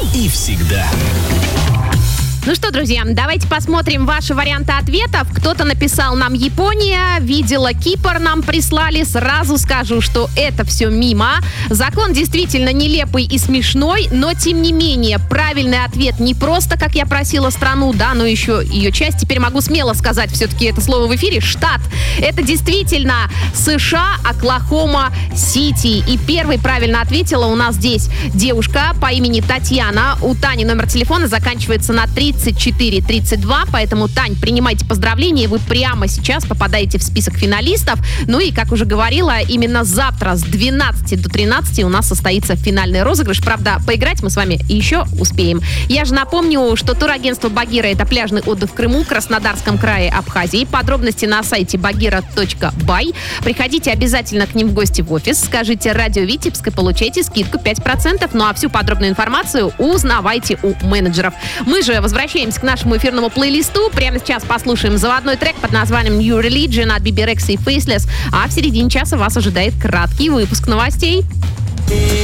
и всегда. Ну что, друзья, давайте посмотрим ваши варианты ответов. Кто-то написал нам Япония, видела Кипр, нам прислали. Сразу скажу, что это все мимо. Закон действительно нелепый и смешной, но тем не менее правильный ответ не просто, как я просила, страну, да, но еще ее часть. Теперь могу смело сказать все-таки это слово в эфире. Штат. Это действительно США, Оклахома-Сити. И первой правильно ответила у нас здесь девушка по имени Татьяна. У Тани номер телефона заканчивается на 3432, поэтому, Тань, принимайте поздравления, вы прямо сейчас попадаете в список финалистов. Ну и, как уже говорила, именно завтра с 12 до 13 у нас состоится финальный розыгрыш. Правда, поиграть мы с вами еще успеем. Я же напомню, что турагентство «Багира» — это пляжный отдых в Крыму, Краснодарском крае, Абхазии. Подробности на сайте bagira.by. Приходите обязательно к ним в гости в офис, скажите «Радио Витебск» и получайте скидку 5%. Ну а всю подробную информацию узнавайте у менеджеров. Мы же возвращаемся к нашему эфирному плейлисту. Прямо сейчас послушаем заводной трек под названием New Religion от Bebe Rexha и Faceless. А в середине часа вас ожидает краткий выпуск новостей.